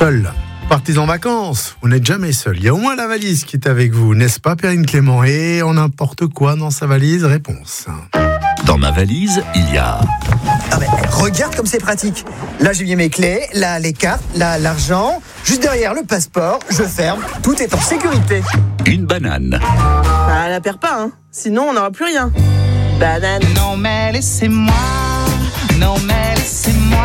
Seul. Partez en vacances, vous n'êtes jamais seul. Il y a au moins la valise qui est avec vous, n'est-ce pas Perrine Clément? Et on n'importe quoi dans sa valise, réponse. Dans ma valise, il y a... Ah ben, regarde comme c'est pratique. Là, j'ai mis mes clés, là, les cartes, là, l'argent. Juste derrière, le passeport, je ferme. Tout est en sécurité. Une banane. Bah, la perds pas, hein. Sinon, on n'aura plus rien. Banane. Non mais laissez-moi, non mais laissez-moi.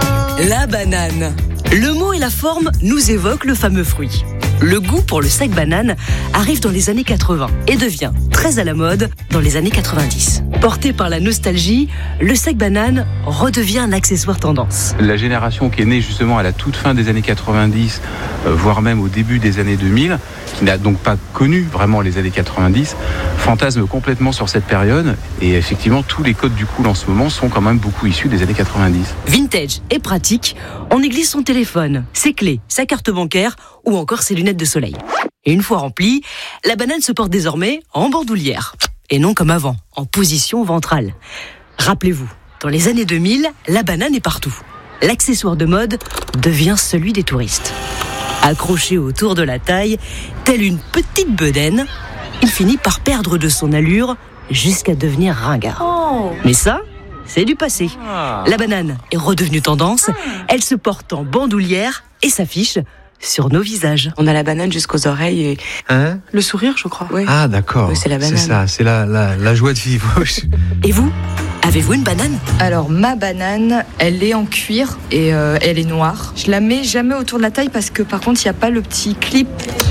La banane. Le mot et la forme nous évoquent le fameux fruit. Le goût pour le sec banane arrive dans les années 80 et devient très à la mode dans les années 90. Porté par la nostalgie, le sec banane redevient un accessoire tendance. La génération qui est née justement à la toute fin des années 90, voire même au début des années 2000, qui n'a donc pas connu vraiment les années 90, fantasme complètement sur cette période. Et effectivement, tous les codes du cool en ce moment sont quand même beaucoup issus des années 90. Vintage et pratique, on y glisse son téléphone, ses clés, sa carte bancaire ou encore ses lunettes de soleil. Et une fois remplie, la banane se porte désormais en bandoulière. Et non comme avant, en position ventrale. Rappelez-vous, dans les années 2000, la banane est partout. L'accessoire de mode devient celui des touristes. Accroché autour de la taille, telle une petite bedaine, il finit par perdre de son allure jusqu'à devenir ringard. Mais ça, c'est du passé. La banane est redevenue tendance, elle se porte en bandoulière et s'affiche sur nos visages. On a la banane jusqu'aux oreilles et le sourire, je crois. Oui. Ah d'accord, Oui, c'est la banane. C'est ça, c'est la joie de vivre. Et vous, avez-vous une banane? Alors ma banane, elle est en cuir et elle est noire. Je la mets jamais autour de la taille parce que par contre il n'y a pas le petit clip.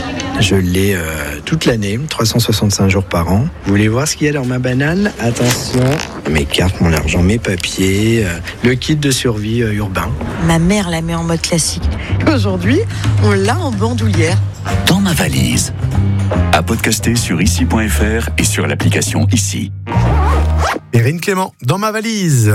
Je l'ai toute l'année, 365 jours par an. Vous voulez voir ce qu'il y a dans ma banane? Attention, mes cartes, mon argent, mes papiers, le kit de survie urbain. Ma mère la met en mode classique. Aujourd'hui, on l'a en bandoulière. Dans ma valise. À podcaster sur ici.fr et sur l'application Ici. Perrine Clément, dans ma valise.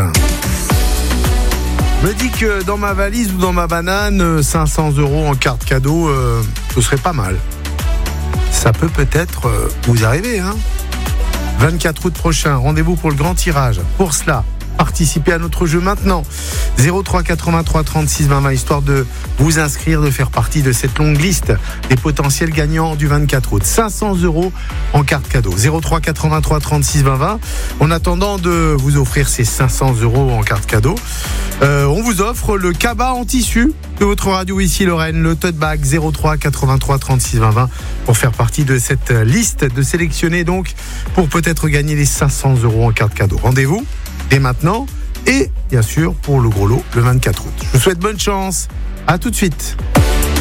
Me dit que dans ma valise ou dans ma banane, 500 € en carte cadeau, ce serait pas mal. Ça peut peut-être vous arriver, hein. 24 août prochain, rendez-vous pour le grand tirage. Pour cela, participez à notre jeu maintenant. 03 83 36 20 20, histoire de vous inscrire, de faire partie de cette longue liste des potentiels gagnants du 24 août. 500 € en carte cadeau. 03 83 36 20 20. En attendant de vous offrir ces 500 € en carte cadeau, on vous offre le cabas en tissu de votre radio ici Lorraine, le tote bag. 03 83 36 20 20 pour faire partie de cette liste de sélectionnés donc pour peut-être gagner les 500 € en carte cadeau. Rendez-vous dès maintenant et bien sûr pour le gros lot le 24 août. Je vous souhaite bonne chance. À tout de suite.